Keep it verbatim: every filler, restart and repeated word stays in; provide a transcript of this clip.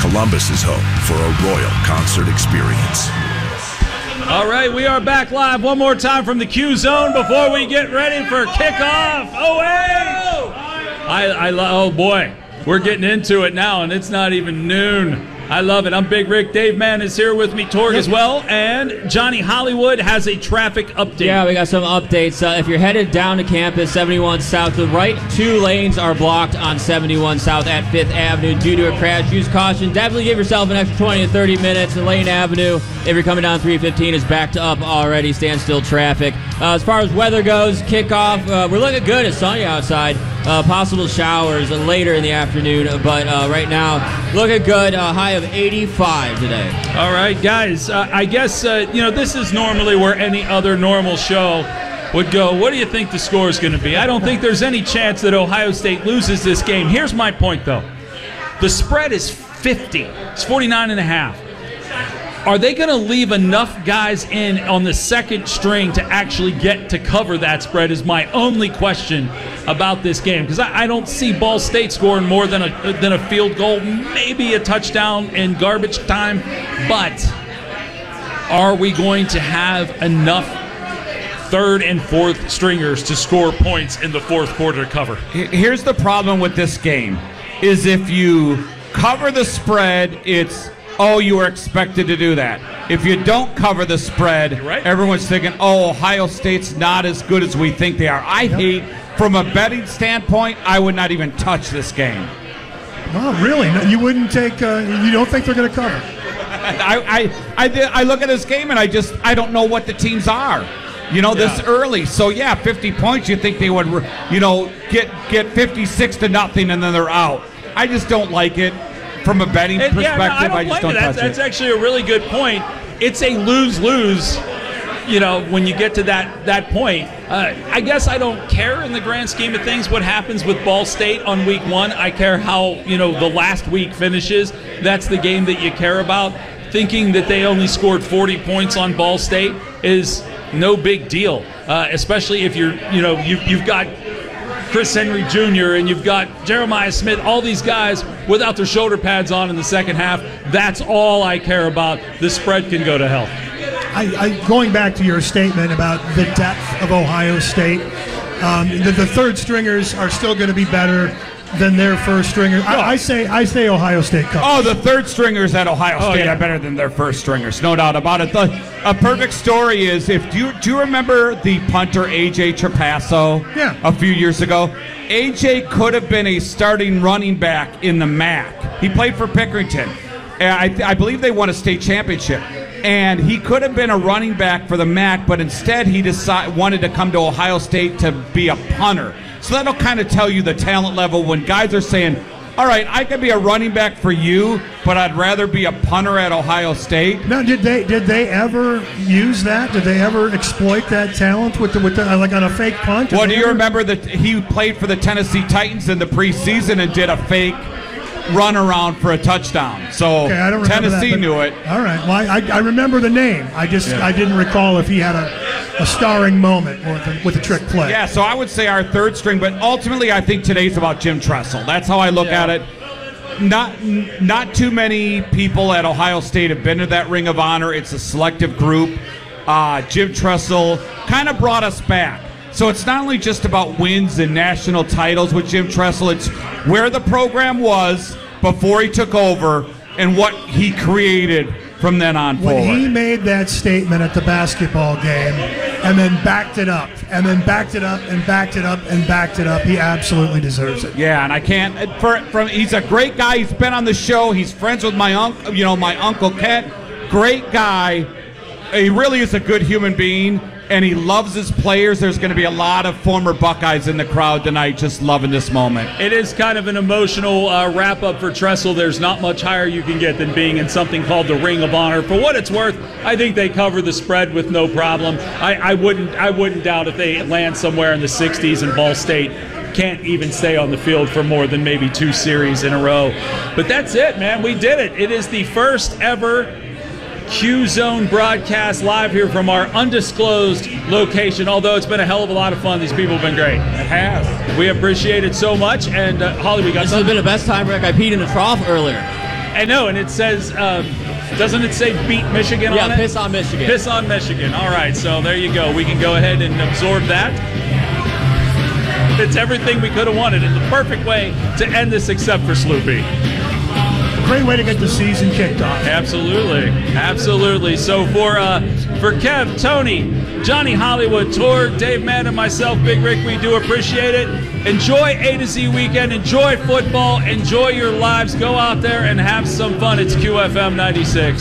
Columbus is home for a Royal concert experience. All right, we are back live one more time from the Q Zone before we get ready for kickoff. Oh, hey! I, I lo- oh, boy. We're getting into it now, and it's not even noon. I love it. I'm Big Rick. Dave Mann is here with me, Torg as well, and Johnny Hollywood has a traffic update. Yeah, we got some updates. Uh, if you're headed down to campus, seventy-one South to the right, two lanes are blocked on seventy-one South at fifth Avenue due to a crash. Use caution. Definitely give yourself an extra twenty to thirty minutes. And Lane Avenue, if you're coming down three fifteen, is backed up already. Standstill traffic. Uh, as far as weather goes, kickoff, uh, we're looking good. It's sunny outside. Uh, possible showers later in the afternoon, but uh, right now, looking good. Uh, high of eighty-five today. All right, guys. Uh, I guess, uh, you know, this is normally where any other normal show would go, what do you think the score is going to be? I don't think there's any chance that Ohio State loses this game. Here's my point, though. The spread is fifty. It's forty-nine and a half. Are they going to leave enough guys in on the second string to actually get to cover that spread is my only question about this game. Because I, I don't see Ball State scoring more than a, than a field goal, maybe a touchdown in garbage time. But are we going to have enough third and fourth stringers to score points in the fourth quarter to cover? Here's the problem with this game, is if you cover the spread, it's oh, you were expected to do that. If you don't cover the spread, right. Everyone's thinking, oh, Ohio State's not as good as we think they are. I yep. hate, from a betting standpoint, I would not even touch this game. Oh, really? No, you wouldn't take, uh, you don't think they're going to cover? I, I, I, I look at this game and I just, I don't know what the teams are. You know, this yeah. early. So, yeah, fifty points, you think they would, you know, get, get fifty-six to nothing and then they're out. I just don't like it. From a betting it, perspective, yeah, no, I, don't I just don't that's, touch that's it. That's actually a really good point. It's a lose-lose, you know, when you get to that that point. Uh, I guess I don't care in the grand scheme of things what happens with Ball State on week one. I care how, you know, the last week finishes. That's the game that you care about. Thinking that they only scored forty points on Ball State is no big deal, uh, especially if you're, you know, you, you've got Chris Henry Junior and you've got Jeremiah Smith, all these guys without their shoulder pads on in the second half. That's all I care about. The spread can go to hell. I, I, going back to your statement about the depth of Ohio State, um, the, the third stringers are still going to be better than their first stringers. I, I say I say Ohio State covers. Oh, the third stringers at Ohio State oh, yeah. are better than their first stringers, no doubt about it. The, a perfect story is, if do you, do you remember the punter A J Trapasso yeah. a few years ago? A J could have been a starting running back in the M A C. He played for Pickerington. I, I believe they won a state championship. And he could have been a running back for the M A C, but instead he decided, wanted to come to Ohio State to be a punter. So that'll kind of tell you the talent level when guys are saying, all right, I could be a running back for you, but I'd rather be a punter at Ohio State. Now, did they did they ever use that? Did they ever exploit that talent with the, with the, like on a fake punt? Well, do you ever... remember that he played for the Tennessee Titans in the preseason and did a fake run around for a touchdown? So okay, I don't Tennessee that, but, knew it. All right. Well, I, I remember the name. I just yeah. I didn't recall if he had a, a starring moment with a, with a trick play. Yeah, so I would say our third string, but ultimately I think today's about Jim Tressel. That's how I look yeah. at it. Not not too many people at Ohio State have been to that Ring of Honor. It's a selective group. Uh, Jim Tressel kind of brought us back. So it's not only just about wins and national titles with Jim Tressel, it's where the program was before he took over and what he created from then on when forward. When he made that statement at the basketball game and then backed it up and then backed it up and backed it up and backed it up, he absolutely deserves it. Yeah, and I can't for, from he's a great guy. He's been on the show. He's friends with my uncle, you know, my Uncle Kent. Great guy. He really is a good human being. And he loves his players. There's going to be a lot of former Buckeyes in the crowd tonight just loving this moment. It is kind of an emotional uh, wrap-up for Tressel. There's not much higher you can get than being in something called the Ring of Honor. For what it's worth, I think they cover the spread with no problem. I, I wouldn't I wouldn't doubt if they land somewhere in the sixties and Ball State can't even stay on the field for more than maybe two series in a row. But that's it, man. We did it. It is the first ever Q-Zone broadcast live here from our undisclosed location, although it's been a hell of a lot of fun. These people have been great. It has. We appreciate it so much. And, uh, Holly, we got This something. has been the best time, Rick. I peed in the trough earlier. I know, and it says, um, doesn't it say beat Michigan Yeah, on it? piss on Michigan. Piss on Michigan. All right, so there you go. We can go ahead and absorb that. It's everything we could have wanted in the perfect way to end this except for Sloopy. Great way to get the season kicked off. Absolutely. Absolutely. So for uh, for Kev, Tony, Johnny Hollywood, Torg, Dave Mann, and myself, Big Rick, we do appreciate it. Enjoy A to Z weekend. Enjoy football. Enjoy your lives. Go out there and have some fun. It's Q F M ninety-six.